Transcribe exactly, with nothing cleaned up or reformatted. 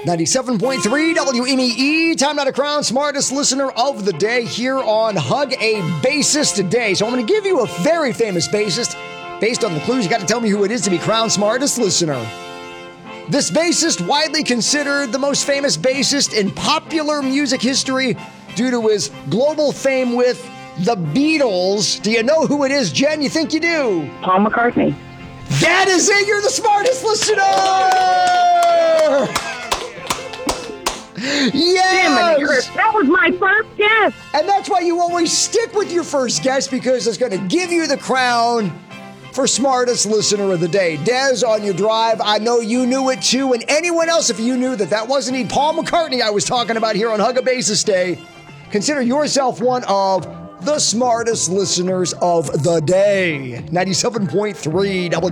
ninety-seven point three W M E E, time now to crown smartest listener of the day here on Hug a Bassist today. So I'm going to give you a very famous bassist. Based on the clues, you got to tell me who it is to be crowned smartest listener. This bassist, widely considered the most famous bassist in popular music history due to his global fame with the Beatles. Do you know who it is, Jen? You think you do? Paul McCartney. That is it. You're the smartest listener. Yes! Damn, that was my first guess. And that's why you always stick with your first guess, because it's going to give you the crown for smartest listener of the day. Des, on your drive, I know you knew it too, and anyone else, if you knew that that wasn't he, Paul McCartney I was talking about here on Hug a Bassist Day, consider yourself one of the smartest listeners of the day. ninety-seven point three W